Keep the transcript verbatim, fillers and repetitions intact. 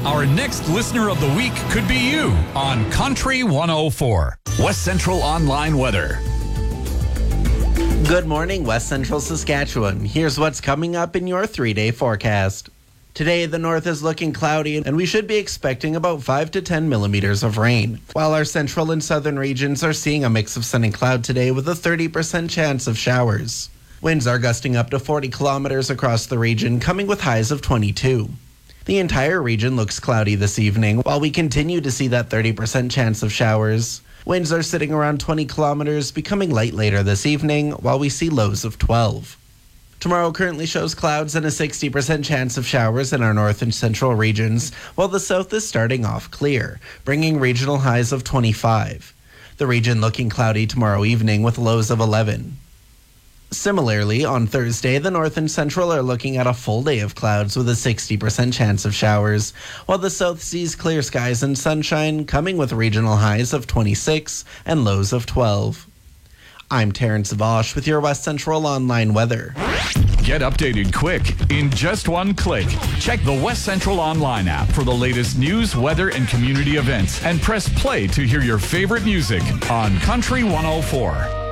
Our next listener of the week could be you on Country one oh four. West Central Online Weather. Good morning, West Central Saskatchewan. Here's what's coming up in your three-day forecast. Today, the north is looking cloudy, and we should be expecting about five to ten millimeters of rain, while our central and southern regions are seeing a mix of sun and cloud today with a thirty percent chance of showers. Winds are gusting up to forty kilometers across the region, coming with highs of twenty-two. The entire region looks cloudy this evening, while we continue to see that thirty percent chance of showers. Winds are sitting around twenty kilometers, becoming light later this evening, while we see lows of twelve. Tomorrow currently shows clouds and a sixty percent chance of showers in our north and central regions, while the south is starting off clear, bringing regional highs of twenty-five. The region looking cloudy tomorrow evening with lows of eleven. Similarly, on Thursday, the north and central are looking at a full day of clouds with a sixty percent chance of showers, while the south sees clear skies and sunshine, coming with regional highs of twenty-six and lows of twelve. I'm Terrence Vosh with your West Central Online Weather. Get updated quick in just one click. Check the West Central Online app for the latest news, weather, and community events, and press play to hear your favorite music on Country one oh four.